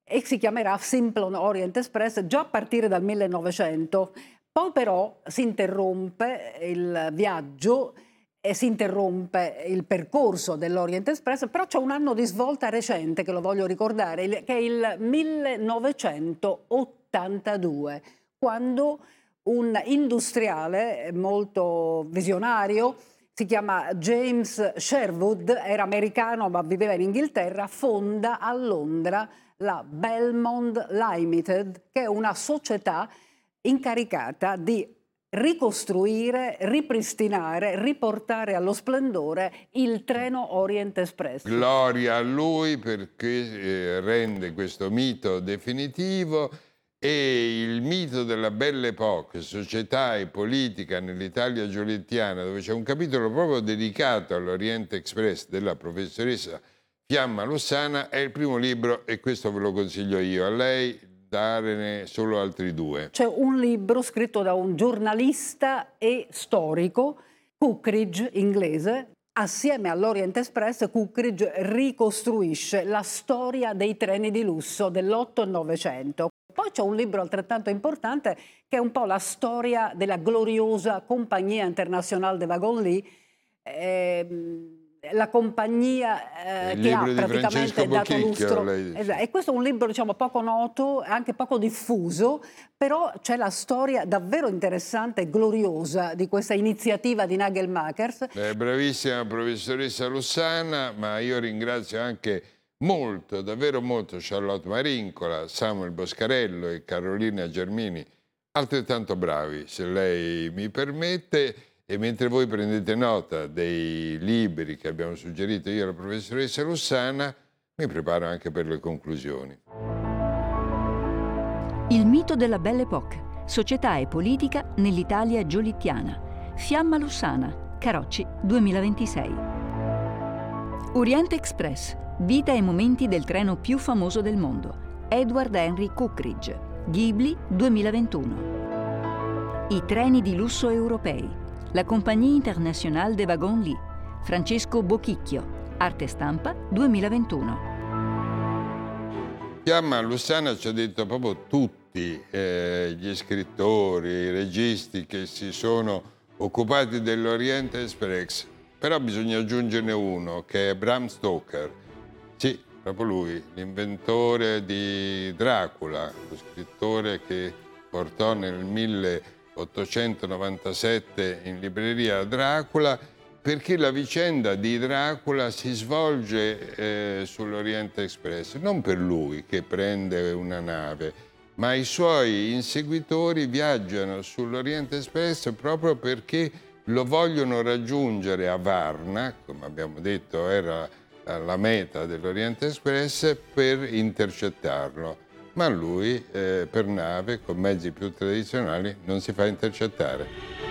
e si chiamerà Simplon Orient Express già a partire dal 1900. Poi però si interrompe il viaggio e si interrompe il percorso dell'Orient Express, però c'è un anno di svolta recente che lo voglio ricordare, che è il 1982, quando un industriale molto visionario, si chiama James Sherwood, era americano ma viveva in Inghilterra, fonda a Londra la Belmont Limited, che è una società incaricata di ricostruire, ripristinare, riportare allo splendore il treno Orient Express. Gloria a lui perché rende questo mito definitivo, e il mito della Belle Époque, società e politica nell'Italia giolittiana, dove c'è un capitolo proprio dedicato all'Orient Express della professoressa Fiamma Lussana, è il primo libro e questo ve lo consiglio io. A lei darne solo altri due. C'è un libro scritto da un giornalista e storico, Cookridge, inglese. Assieme all'Orient Express, Cookridge ricostruisce la storia dei treni di lusso dell'8 e 900. Poi c'è un libro altrettanto importante che è un po' la storia della gloriosa Compagnia Internationale de Wagon-Lit, la compagnia che ha praticamente dato lustro. Esatto. E questo è un libro, diciamo, poco noto, anche poco diffuso, però c'è la storia davvero interessante e gloriosa di questa iniziativa di Nagelmakers. Bravissima professoressa Lussana, ma io ringrazio anche molto, davvero molto, Charlotte Marincola, Samuel Boscarello e Carolina Germini, altrettanto bravi, se lei mi permette. E mentre voi prendete nota dei libri che abbiamo suggerito io alla professoressa Lussana, mi preparo anche per le conclusioni. Il mito della Belle Époque, società e politica nell'Italia giolittiana. Fiamma Lussana, Carocci 2026. Orient Express, vita e momenti del treno più famoso del mondo. Edward Henry Cookridge, Ghibli 2021. I treni di lusso europei. La Compagnie Internationale de Wagon-Lit, Francesco Bochicchio, Arte Stampa 2021. Fiamma Lussana ci ha detto proprio tutti gli scrittori, i registi che si sono occupati dell'Orient Express, però bisogna aggiungerne uno, che è Bram Stoker. Sì, proprio lui, l'inventore di Dracula, lo scrittore che portò nel 1897 in libreria Dracula, perché la vicenda di Dracula si svolge sull'Orient Express, non per lui che prende una nave, ma i suoi inseguitori viaggiano sull'Orient Express proprio perché lo vogliono raggiungere a Varna, come abbiamo detto era la meta dell'Orient Express, per intercettarlo. Ma lui per nave, con mezzi più tradizionali, non si fa intercettare.